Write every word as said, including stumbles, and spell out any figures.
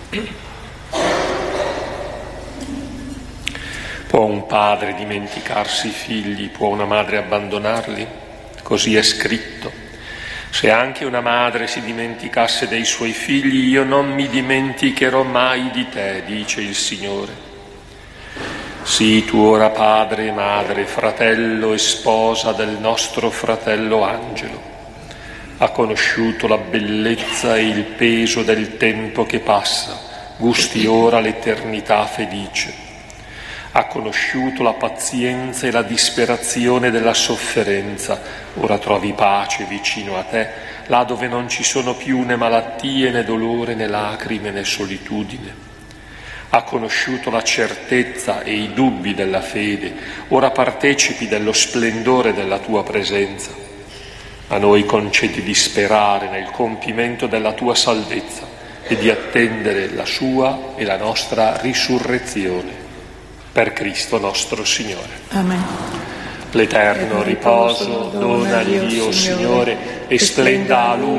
Può un padre dimenticarsi i figli? Può una madre abbandonarli? Così è scritto. Se anche una madre si dimenticasse dei suoi figli, io non mi dimenticherò mai di te, dice il Signore. Sii tu ora padre e madre, fratello e sposa del nostro fratello Angelo. Ha conosciuto la bellezza e il peso del tempo che passa, gusti ora l'eternità felice. Ha conosciuto la pazienza e la disperazione della sofferenza, ora trovi pace vicino a te, là dove non ci sono più né malattie, né dolore, né lacrime, né solitudine. Ha conosciuto la certezza e i dubbi della fede, ora partecipi dello splendore della tua presenza. A noi concedi di sperare nel compimento della tua salvezza e di attendere la sua e la nostra risurrezione. Per Cristo nostro Signore. Amen. L'eterno riposo dona a Dio, Signore, e splenda a Lui